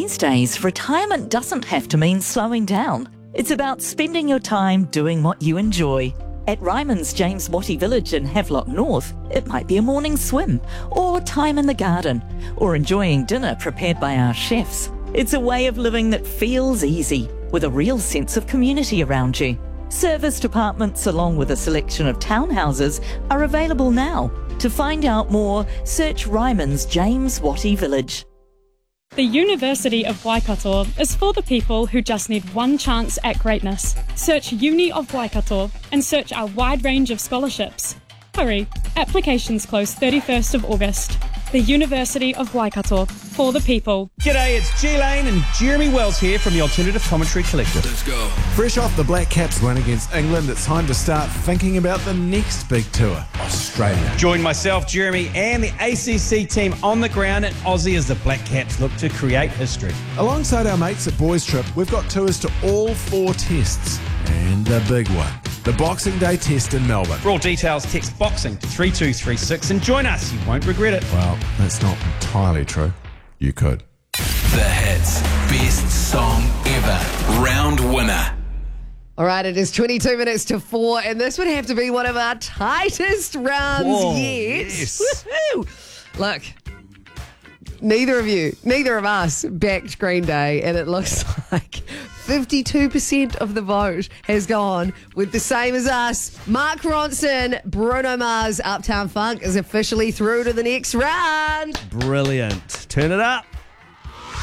These days, retirement doesn't have to mean slowing down. It's about spending your time doing what you enjoy. At Ryman's James Wattie Village in Havelock North, it might be a morning swim, or time in the garden, or enjoying dinner prepared by our chefs. It's a way of living that feels easy, with a real sense of community around you. Serviced apartments along with a selection of townhouses are available now. To find out more, search Ryman's James Wattie Village. The University of Waikato is for the people who just need one chance at greatness. Search Uni of Waikato and search our wide range of scholarships. Hurry, applications close 31st of August. The University of Waikato, for the people. G'day, it's G Lane and Jeremy Wells here from the Alternative Commentary Collective. Let's go. Fresh off the Black Caps win against England, it's time to start thinking about the next big tour, Australia. Join myself, Jeremy, and the ACC team on the ground in Aussie as the Black Caps look to create history. Alongside our mates at Boys Trip, we've got tours to all 4 tests. And the big one, the Boxing Day test in Melbourne. For all details, text BOXING to 3236 and join us. You won't regret it. Well, that's not entirely true. You could. The Hits. Best song ever. Round winner. All right, it is 22 minutes to 4, and this would have to be one of our tightest rounds yet. Yes. Woohoo! Look, neither of us backed Green Day, and it looks like 52% of the vote has gone with the same as us. Mark Ronson, Bruno Mars, Uptown Funk is officially through to the next round. Brilliant. Turn it up.